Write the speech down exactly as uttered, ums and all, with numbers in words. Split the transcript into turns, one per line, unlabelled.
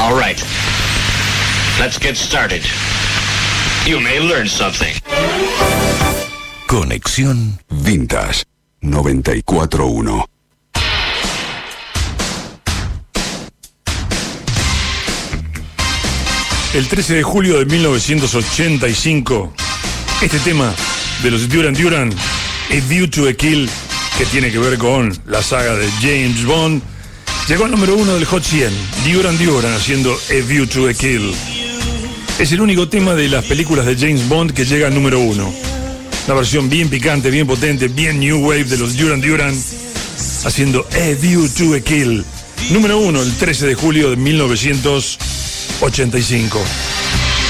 All right. Let's get started. You may learn something.
Conexión Vintage noventa y cuatro uno.
El trece de julio de mil novecientos ochenta y cinco, este tema de los Duran Duran, A View to a Kill, que tiene que ver con la saga de James Bond, llegó al número uno del Hot cien. Duran Duran haciendo A View to a Kill. Es el único tema de las películas de James Bond que llega al número uno. Una versión bien picante, bien potente, bien new wave de los Duran Duran, haciendo A View to a Kill. Número uno, el trece de julio de mil novecientos ochenta y cinco.